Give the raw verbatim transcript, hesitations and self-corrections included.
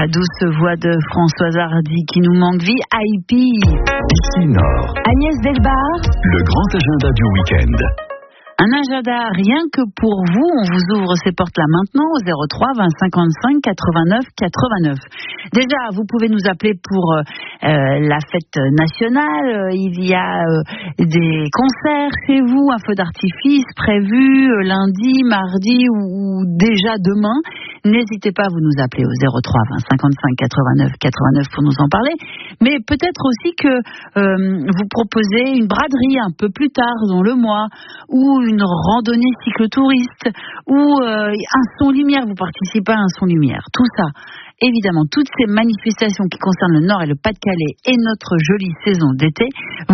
La douce voix de Françoise Hardy qui nous manque. V I P. Ici Nord. Agnès Delbar. Le grand agenda du week-end. Un agenda rien que pour vous. On vous ouvre ces portes-là maintenant au zéro trois vingt cinquante-cinq quatre-vingt-neuf quatre-vingt-neuf. Déjà, vous pouvez nous appeler pour euh, la fête nationale. Il y a euh, des concerts chez vous, un feu d'artifice prévu euh, lundi, mardi ou, ou déjà demain. N'hésitez pas à vous nous appeler au zéro trois vingt cinquante-cinq quatre-vingt-neuf quatre-vingt-neuf pour nous en parler. Mais peut-être aussi que euh, vous proposez une braderie un peu plus tard dans le mois, ou une randonnée cyclotouriste, ou euh, un son lumière, vous participez à un son lumière. Tout ça, évidemment, toutes ces manifestations qui concernent le Nord et le Pas-de-Calais et notre jolie saison d'été,